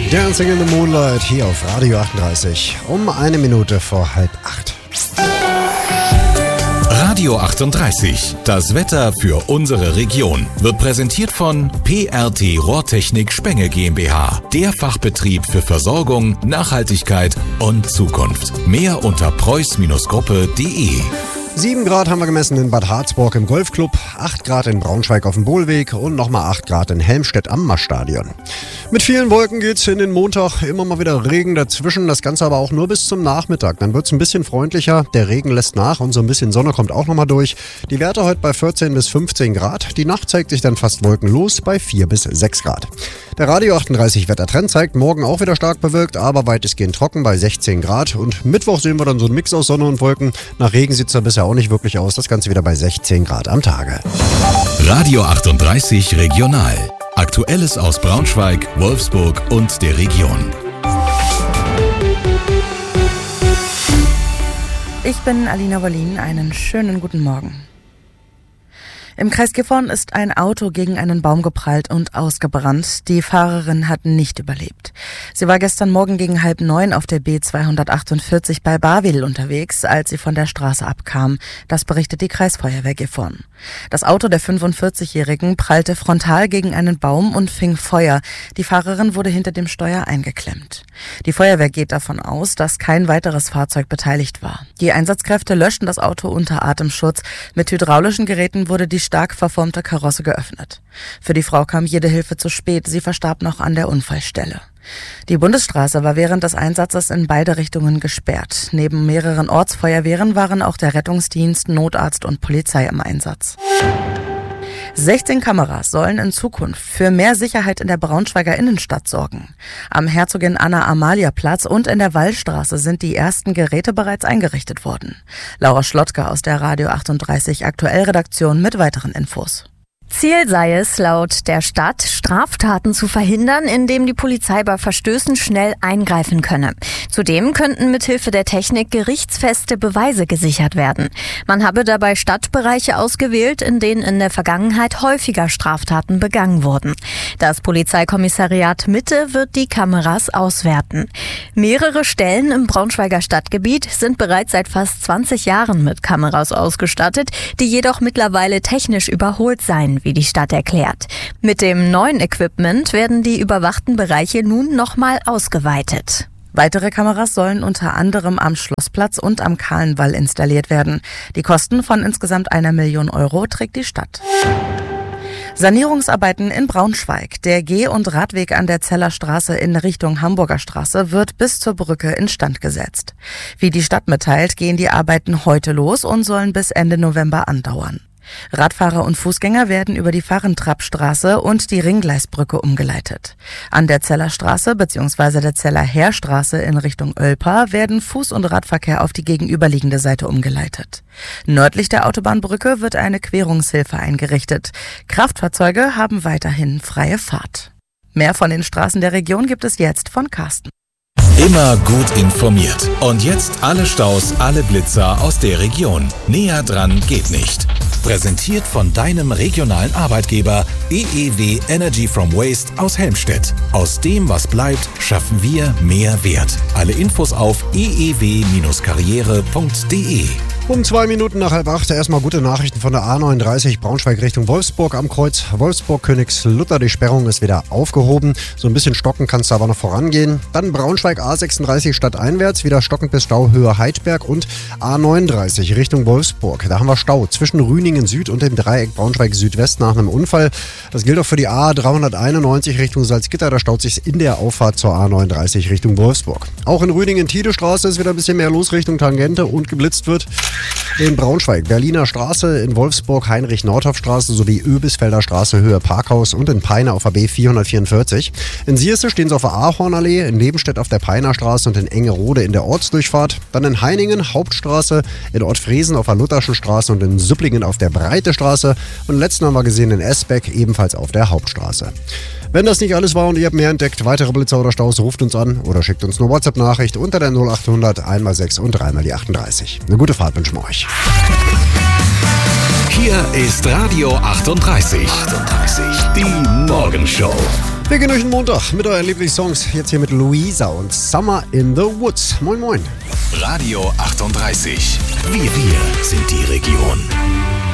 Dancing in the Moonlight hier auf Radio 38 um 1 Minute vor 7:30. Radio 38, das Wetter für unsere Region, wird präsentiert von PRT Rohrtechnik Spenge GmbH, der Fachbetrieb für Versorgung, Nachhaltigkeit und Zukunft. Mehr unter preuß-gruppe.de. 7 Grad haben wir gemessen in Bad Harzburg im Golfclub, 8 Grad in Braunschweig auf dem Bohlweg und nochmal 8 Grad in Helmstedt am Marststadion. Mit vielen Wolken geht's in den Montag, immer mal wieder Regen dazwischen, das Ganze aber auch nur bis zum Nachmittag. Dann wird's ein bisschen freundlicher, der Regen lässt nach und so ein bisschen Sonne kommt auch nochmal durch. Die Werte heute bei 14 bis 15 Grad, die Nacht zeigt sich dann fast wolkenlos bei 4 bis 6 Grad. Der Radio 38 Wettertrend zeigt morgen auch wieder stark bewölkt, aber weitestgehend trocken bei 16 Grad. Und Mittwoch sehen wir dann so einen Mix aus Sonne und Wolken. Nach Regen sieht's da bisher auch nicht wirklich aus, das Ganze wieder bei 16 Grad am Tage. Radio 38 Regional. Aktuelles aus Braunschweig, Wolfsburg und der Region. Ich bin Alina Wollin, einen schönen guten Morgen. Im Kreis Gifhorn ist ein Auto gegen einen Baum geprallt und ausgebrannt. Die Fahrerin hat nicht überlebt. Sie war gestern Morgen gegen 8:30 auf der B248 bei Barwedel unterwegs, als sie von der Straße abkam. Das berichtet die Kreisfeuerwehr Gifhorn. Das Auto der 45-Jährigen prallte frontal gegen einen Baum und fing Feuer. Die Fahrerin wurde hinter dem Steuer eingeklemmt. Die Feuerwehr geht davon aus, dass kein weiteres Fahrzeug beteiligt war. Die Einsatzkräfte löschten das Auto unter Atemschutz. Mit hydraulischen Geräten wurde die stark verformte Karosse geöffnet. Für die Frau kam jede Hilfe zu spät. Sie verstarb noch an der Unfallstelle. Die Bundesstraße war während des Einsatzes in beide Richtungen gesperrt. Neben mehreren Ortsfeuerwehren waren auch der Rettungsdienst, Notarzt und Polizei im Einsatz. 16 Kameras sollen in Zukunft für mehr Sicherheit in der Braunschweiger Innenstadt sorgen. Am Herzogin-Anna-Amalia-Platz und in der Wallstraße sind die ersten Geräte bereits eingerichtet worden. Laura Schlottke aus der Radio 38 Aktuellredaktion mit weiteren Infos. Ziel sei es, laut der Stadt, Straftaten zu verhindern, indem die Polizei bei Verstößen schnell eingreifen könne. Zudem könnten mithilfe der Technik gerichtsfeste Beweise gesichert werden. Man habe dabei Stadtbereiche ausgewählt, in denen in der Vergangenheit häufiger Straftaten begangen wurden. Das Polizeikommissariat Mitte wird die Kameras auswerten. Mehrere Stellen im Braunschweiger Stadtgebiet sind bereits seit fast 20 Jahren mit Kameras ausgestattet, die jedoch mittlerweile technisch überholt seien, wie die Stadt erklärt. Mit dem neuen Equipment werden die überwachten Bereiche nun nochmal ausgeweitet. Weitere Kameras sollen unter anderem am Schlossplatz und am Kahlenwall installiert werden. Die Kosten von insgesamt 1 Million Euro trägt die Stadt. Sanierungsarbeiten in Braunschweig. Der Geh- und Radweg an der Zeller Straße in Richtung Hamburger Straße wird bis zur Brücke instand gesetzt. Wie die Stadt mitteilt, gehen die Arbeiten heute los und sollen bis Ende November andauern. Radfahrer und Fußgänger werden über die Fahrentrappstraße und die Ringgleisbrücke umgeleitet. An der Zeller Straße bzw. der Zeller Heerstraße in Richtung Oelpa werden Fuß- und Radverkehr auf die gegenüberliegende Seite umgeleitet. Nördlich der Autobahnbrücke wird eine Querungshilfe eingerichtet. Kraftfahrzeuge haben weiterhin freie Fahrt. Mehr von den Straßen der Region gibt es jetzt von Carsten. Immer gut informiert. Und jetzt alle Staus, alle Blitzer aus der Region. Näher dran geht nicht. Präsentiert von deinem regionalen Arbeitgeber EEW Energy from Waste aus Helmstedt. Aus dem, was bleibt, schaffen wir mehr Wert. Alle Infos auf eew-karriere.de. Um 2 Minuten nach 7:30 erstmal gute Nachrichten von der A39 Braunschweig Richtung Wolfsburg am Kreuz Wolfsburg-Königslutter. Die Sperrung ist wieder aufgehoben. So ein bisschen stocken kannst du aber noch vorangehen. Dann Braunschweig A36 stadteinwärts, wieder stockend bis Stauhöhe Heidberg und A39 Richtung Wolfsburg. Da haben wir Stau zwischen Rüningen Süd und dem Dreieck Braunschweig Südwest nach einem Unfall. Das gilt auch für die A391 Richtung Salzgitter. Da staut sich in der Auffahrt zur A39 Richtung Wolfsburg. Auch in Rüningen-Tiedestraße ist wieder ein bisschen mehr los Richtung Tangente und geblitzt wird. In Braunschweig, Berliner Straße, in Wolfsburg, Heinrich-Nordhoff-Straße sowie Öbisfelder Straße, Höhe Parkhaus und in Peine auf der B444. In Sierse stehen sie auf der Ahornallee, in Nebenstedt auf der Peiner Straße und in Engerode in der Ortsdurchfahrt. Dann in Heiningen, Hauptstraße, in Ortfriesen auf der Lutherschen Straße und in Supplingen auf der Breite Straße. Und letzten haben wir gesehen in Esbeck, ebenfalls auf der Hauptstraße. Wenn das nicht alles war und ihr habt mehr entdeckt, weitere Blitzer oder Staus, ruft uns an oder schickt uns eine WhatsApp-Nachricht unter der 0800 1x6 und 3x38. Eine gute Fahrt wünschen wir euch. Hier ist Radio 38. Die Morgenshow. Wir gehen durch den Montag mit euren Lieblingssongs. Jetzt hier mit Luisa und Summer in the Woods. Moin, moin. Radio 38. Wir sind die Region.